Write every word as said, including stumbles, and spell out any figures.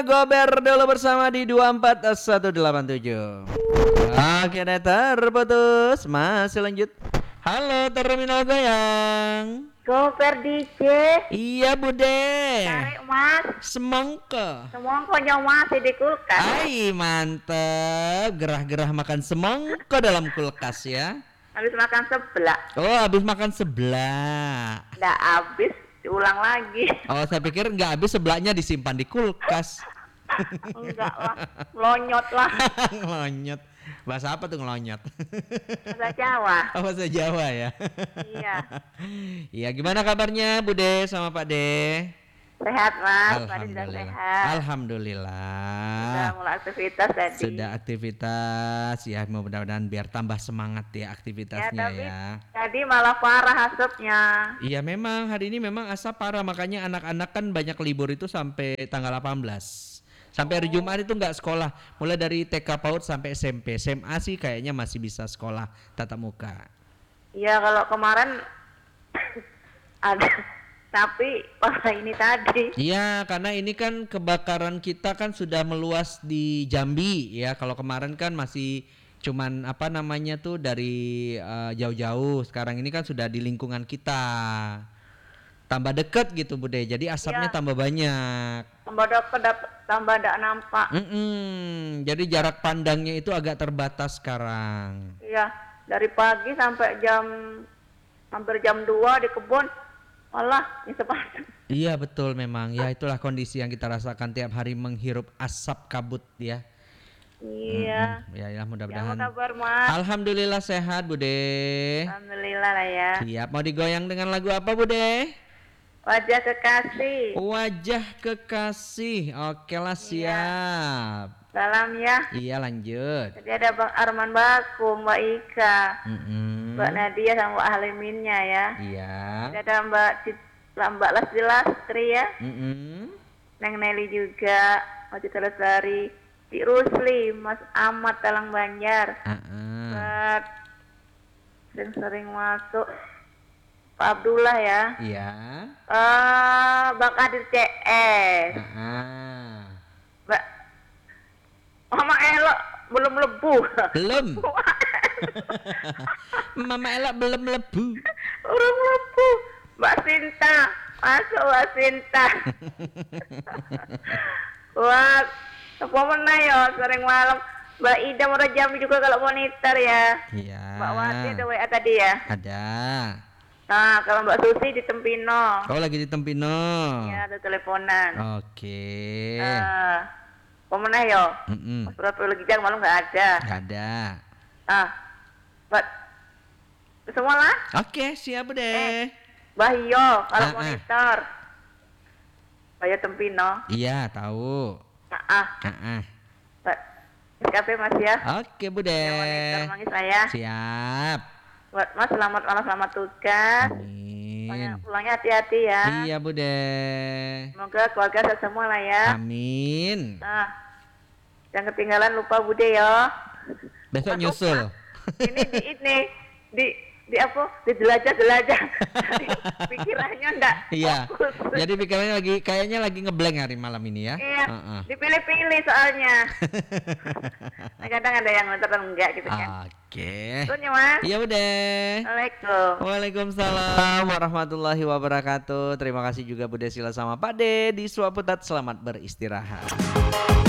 Gober dulu bersama di dua empat satu delapan tujuh. Oke deh, terputus. Masih lanjut. Halo Terminal Goyang. Gober D J. Iya Bude. Tarik mas. Semangka. Semongkonya masih di kulkas. Hai mantep. Gerah-gerah makan semangka dalam kulkas ya. Habis makan sebelah. Oh habis makan sebelah. Nggak habis, diulang lagi. Oh saya pikir nggak habis, sebelahnya disimpan di kulkas. Enggak lah, melonyot lah. Ngelonyot. Bahasa apa tuh ngelonyot? Bahasa Jawa. Oh, bahasa Jawa ya. Iya. Iya, gimana kabarnya Bude sama Pak De? Sehat mas, Pak De sudah Alhamdulillah. sehat. Alhamdulillah. Sudah mulai aktivitas tadi. Sudah aktivitas ya, mudah-mudahan biar tambah semangat ya Ya, aktivitasnya tapi ya. tadi malah parah asapnya. Iya memang hari ini memang asap parah, makanya anak-anak kan banyak libur itu sampai tanggal delapan belas. Sampai hari Jumat itu nggak sekolah, mulai dari T K PAUD sampai S M P. S M A sih kayaknya masih bisa sekolah tatap muka. Iya kalau kemarin ada, tapi parah ini tadi. Iya, karena ini kan kebakaran kita kan sudah meluas di Jambi ya. Kalau kemarin kan masih cuman apa namanya tuh dari uh, jauh-jauh. Sekarang ini kan sudah di lingkungan kita. Tambah deket gitu Bude. Jadi asapnya Ya. tambah banyak. Tambah deket, tambah tidak nampak. Mm-mm. Jadi jarak pandangnya itu agak terbatas sekarang. Iya, dari pagi sampai jam hampir jam dua di kebun, malah nyesep asap. Iya betul memang. Ya itulah kondisi yang kita rasakan tiap hari menghirup asap kabut ya. Iya. Mm-mm. Ya, ya Ya, mudah-mudahan. apa kabar mas? Alhamdulillah sehat Bude. Alhamdulillah lah ya. Siap, mau digoyang dengan lagu apa Bude? Wajah kekasih. Wajah kekasih. Oke lah siap. Salam ya. Iya lanjut. Jadi ada Bang Arman Baku, Mbak Ika, Mm-mm. Mbak Nadia sama Mbak Haliminnya ya. Iya. Jadi ada Mbak Cit- Mbak Lasri Lastri ya. Mm-mm. Neng Nelly juga, Mbak Citra Lestari, Cik Rusli, Mas Ahmad Talang Banjar. Ah-ah. Buat sering-sering masuk Pak Abdullah ya. Iya. Eh, Bang Kadir C S. Ah-ah. Mbak Mama Elo belum lebu. Belum. Mama Ella belum lebu. Belum lebu. Mbak Sinta, masuk Mbak Sinta. Wah, apa mana ya sering malam. Mbak Ida Murajami juga kalau monitor ya. Iya. Mbak Wati ada W A tadi ya. Ada. Nah, kalau Mbak Susi di Tempino. Kau lagi di Tempino. Ya, ada teleponan. Oke. Nah, pemenang yo. Mm-mm. Mas Prabu lagi jang malam nggak ada. Nggak ada. Ah, Mbak, semua lah. Oke, siap Bude. Eh. Mbak Hio kalau Ah, ah. monitor. Mbak Tempino. Iya, tahu. Nah, ah, Ah-ah. Mbak S K P Mas ya. Oke Bude. Yang monitor manggil saya. Siap. Buat Mas selamat malam, selamat tugas. Amin. Pulangnya, pulangnya hati-hati ya. Iya Bude. Semoga keluarga sehat semua lah ya. Amin. Nah, jangan ketinggalan lupa Bude ya. Besok Bukan nyusul. Ini di ini di di apa? Di jelajah-jelajah. Pikirannya enggak. Iya. fokus. Jadi pikirannya lagi kayaknya lagi ngeblank hari malam ini ya. Iya, Heeh. dipilih-pilih soalnya. Nah, kadang ada yang nonton enggak gitu kan. Oke. Betul ya Mas? Iya Bude. Assalamualaikum. Waalaikumsalam warahmatullahi wabarakatuh. Terima kasih juga Bude Sila sama Pak De di Suaputat. Selamat beristirahat.